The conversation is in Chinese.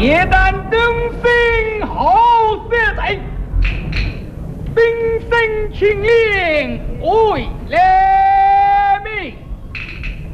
铁胆登兵好色仔，兵声请令，回来。